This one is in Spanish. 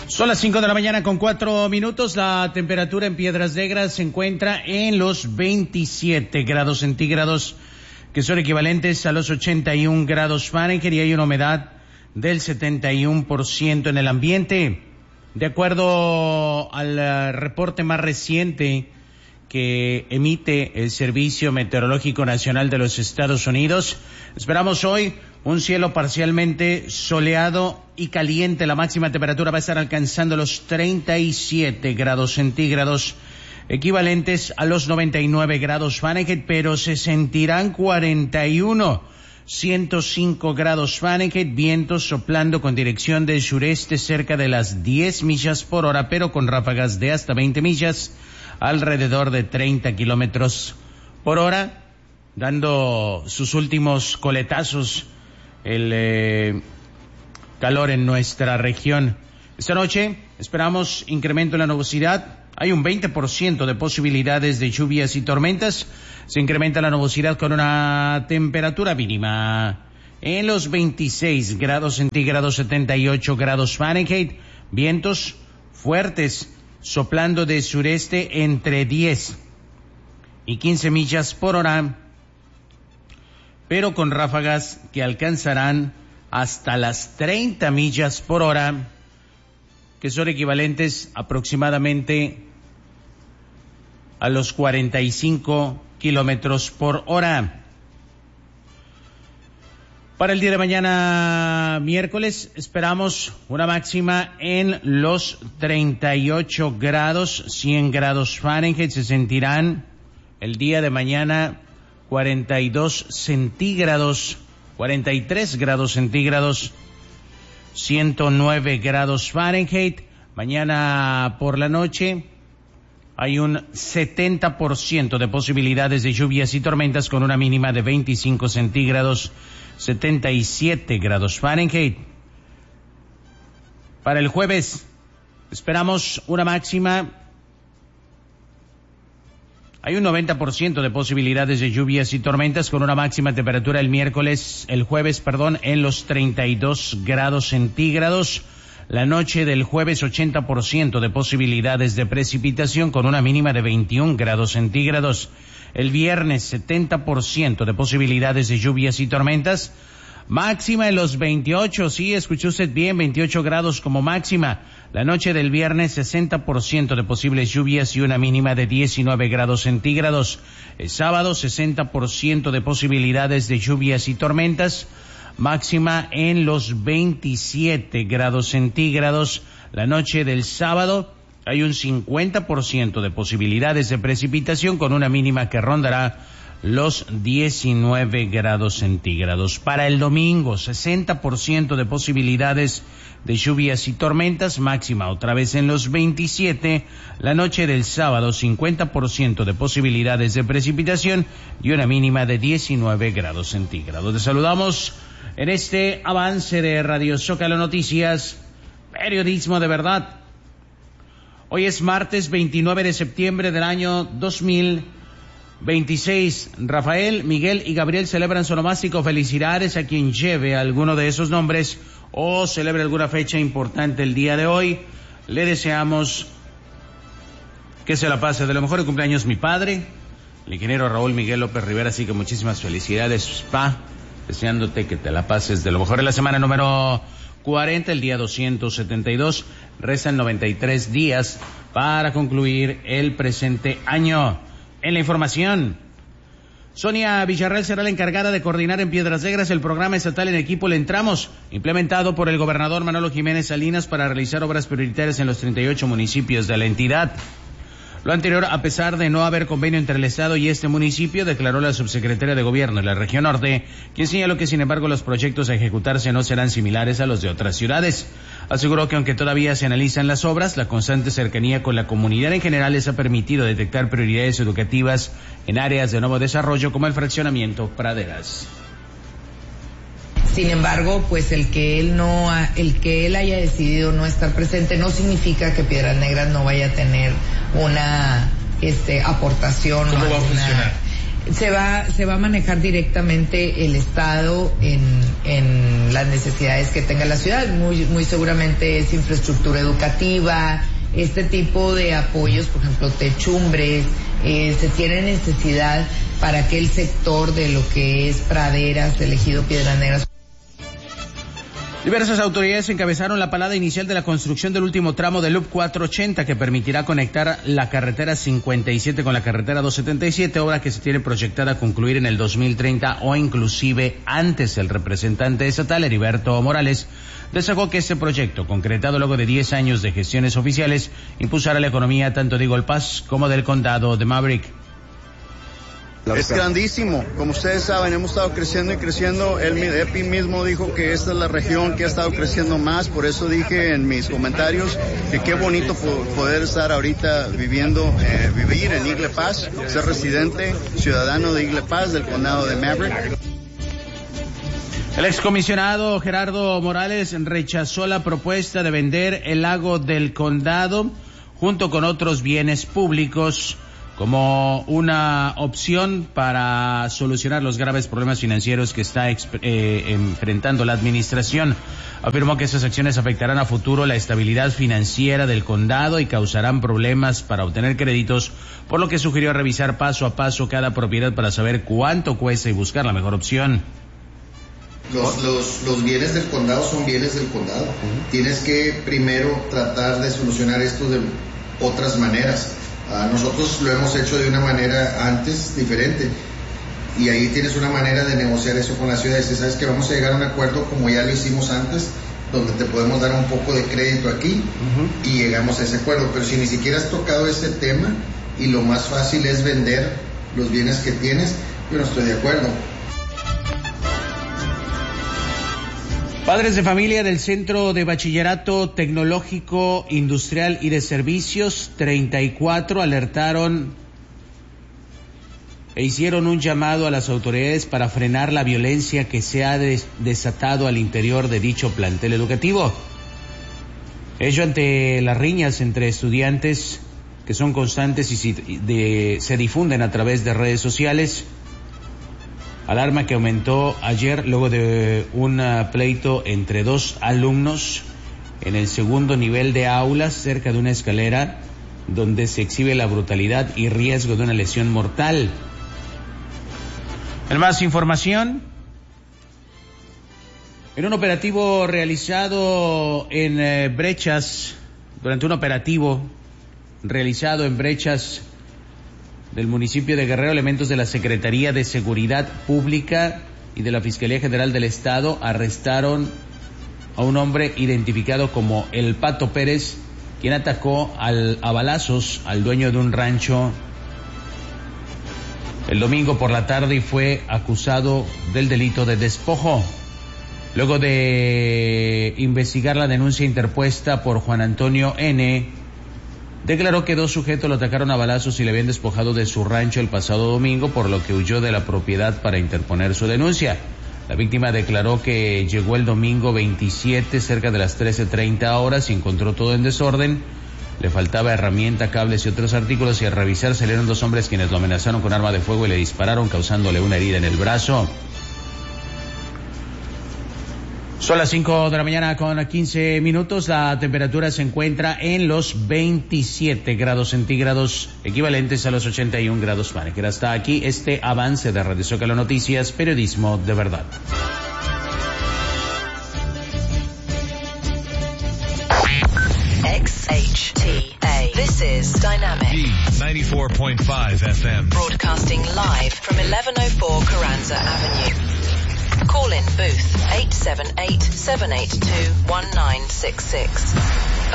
Son las 5 de la mañana con 4 minutos. La temperatura en Piedras Negras se encuentra en los 27 grados centígrados, que son equivalentes a los 81 grados Fahrenheit, y hay una humedad del 71% en el ambiente. De acuerdo al reporte más reciente que emite el Servicio Meteorológico Nacional de los Estados Unidos, esperamos hoy un cielo parcialmente soleado y caliente. La máxima temperatura va a estar alcanzando los 37 grados centígrados, equivalentes a los 99 grados Fahrenheit, pero se sentirán 105 grados Fahrenheit, vientos soplando con dirección del sureste cerca de las 10 millas por hora, pero con ráfagas de hasta 20 millas, alrededor de 30 kilómetros por hora, dando sus últimos coletazos el calor en nuestra región. Esta noche esperamos incremento en la nubosidad. Hay un 20% de posibilidades de lluvias y tormentas. Se incrementa la nubosidad con una temperatura mínima en los 26 grados centígrados, 78 grados Fahrenheit. Vientos fuertes soplando de sureste entre 10 y 15 millas por hora, pero con ráfagas que alcanzarán hasta las 30 millas por hora, que son equivalentes aproximadamente a los 45 kilómetros por hora. Para el día de mañana, miércoles, esperamos una máxima en los 38 grados, 100 grados Fahrenheit. Se sentirán el día de mañana 42 centígrados, 43 grados centígrados, 109 grados Fahrenheit. Mañana por la noche hay un 70% de posibilidades de lluvias y tormentas con una mínima de 25 centígrados, 77 grados Fahrenheit. Para el jueves esperamos una máxima. Hay un 90% de posibilidades de lluvias y tormentas con una máxima temperatura el jueves, en los 32 grados centígrados. La noche del jueves 80% de posibilidades de precipitación con una mínima de 21 grados centígrados. El viernes 70% de posibilidades de lluvias y tormentas. Máxima en los 28, sí, escuchó usted bien, 28 grados como máxima. La noche del viernes 60% de posibles lluvias y una mínima de 19 grados centígrados. El sábado 60% de posibilidades de lluvias y tormentas. Máxima en los 27 grados centígrados. La noche del sábado hay un 50% de posibilidades de precipitación con una mínima que rondará los 19 grados centígrados. Para el domingo, 60% de posibilidades de lluvias y tormentas, máxima otra vez en los 27. La noche del sábado, 50% de posibilidades de precipitación y una mínima de 19 grados centígrados. Te saludamos en este avance de Radio Zócalo Noticias, periodismo de verdad. Hoy es martes 29 de septiembre del año 2026. Rafael, Miguel y Gabriel celebran su onomástico. Felicidades a quien lleve alguno de esos nombres o celebre alguna fecha importante el día de hoy. Le deseamos que se la pase de lo mejor. El cumpleaños mi padre, el ingeniero Raúl Miguel López Rivera, así que muchísimas felicidades, pa, deseándote que te la pases de lo mejor. En la semana número 40, el día 272, restan 93 días para concluir el presente año. En la información, Sonia Villarreal será la encargada de coordinar en Piedras Negras el programa estatal En Equipo Le Entramos, implementado por el gobernador Manolo Jiménez Salinas para realizar obras prioritarias en los 38 municipios de la entidad. Lo anterior, a pesar de no haber convenio entre el Estado y este municipio, declaró la subsecretaria de Gobierno de la Región Norte, quien señaló que, sin embargo, los proyectos a ejecutarse no serán similares a los de otras ciudades. Aseguró que, aunque todavía se analizan las obras, la constante cercanía con la comunidad en general les ha permitido detectar prioridades educativas en áreas de nuevo desarrollo como el fraccionamiento Praderas. Sin embargo, pues el que él haya decidido no estar presente no significa que Piedras Negras no vaya a tener una aportación. ¿Cómo va a funcionar? Se va a manejar directamente el Estado en las necesidades que tenga la ciudad. Muy seguramente es infraestructura educativa, este tipo de apoyos, por ejemplo, techumbres, se tiene necesidad para aquel sector de lo que es praderas, del ejido Piedras Negras. Diversas autoridades encabezaron la parada inicial de la construcción del último tramo del Loop 480 que permitirá conectar la carretera 57 con la carretera 277, obra que se tiene proyectada a concluir en el 2030 o inclusive antes. El representante estatal, Heriberto Morales, destacó que este proyecto, concretado luego de 10 años de gestiones oficiales, impulsará la economía tanto de Eagle Pass como del condado de Maverick. Es grandísimo, como ustedes saben, hemos estado creciendo y creciendo. Epi mismo dijo que esta es la región que ha estado creciendo más, por eso dije en mis comentarios que qué bonito poder estar ahorita vivir en Eagle Pass, ser residente, ciudadano de Eagle Pass, del condado de Maverick. El excomisionado Gerardo Morales rechazó la propuesta de vender el lago del condado junto con otros bienes públicos como una opción para solucionar los graves problemas financieros que está enfrentando la administración. Afirmó que esas acciones afectarán a futuro la estabilidad financiera del condado y causarán problemas para obtener créditos, por lo que sugirió revisar paso a paso cada propiedad para saber cuánto cuesta y buscar la mejor opción. Los bienes del condado son bienes del condado. Tienes que primero tratar de solucionar esto de otras maneras. Nosotros lo hemos hecho de una manera antes diferente y ahí tienes una manera de negociar eso con la ciudad. Si sabes que vamos a llegar a un acuerdo como ya lo hicimos antes, donde te podemos dar un poco de crédito aquí y llegamos a ese acuerdo, pero si ni siquiera has tocado ese tema y lo más fácil es vender los bienes que tienes, yo no estoy de acuerdo. Padres de familia del Centro de Bachillerato Tecnológico, Industrial y de Servicios 34 alertaron e hicieron un llamado a las autoridades para frenar la violencia que se ha desatado al interior de dicho plantel educativo. Ello ante las riñas entre estudiantes que son constantes y se difunden a través de redes sociales. Alarma que aumentó ayer luego de un pleito entre dos alumnos en el segundo nivel de aulas cerca de una escalera donde se exhibe la brutalidad y riesgo de una lesión mortal. En más información, en un operativo realizado en Brechas, durante un operativo realizado en Brechas del municipio de Guerrero, elementos de la Secretaría de Seguridad Pública y de la Fiscalía General del Estado arrestaron a un hombre identificado como El Pato Pérez, quien atacó a balazos al dueño de un rancho el domingo por la tarde y fue acusado del delito de despojo. Luego de investigar la denuncia interpuesta por Juan Antonio N., declaró que dos sujetos lo atacaron a balazos y le habían despojado de su rancho el pasado domingo, por lo que huyó de la propiedad para interponer su denuncia. La víctima declaró que llegó el domingo 27 cerca de las 13:30 horas y encontró todo en desorden. Le faltaba herramienta, cables y otros artículos, y al revisar salieron dos hombres quienes lo amenazaron con arma de fuego y le dispararon, causándole una herida en el brazo. Son las 5 de la mañana con 15 minutos. La temperatura se encuentra en los 27 grados centígrados, equivalentes a los 81 grados Fahrenheit. Hasta aquí este avance de Radio Zócalo Noticias, periodismo de verdad. XHTA. This is Dynamic. D94.5 FM. Broadcasting live from 1104 Carranza Avenue. Call in booth 878-782-1966.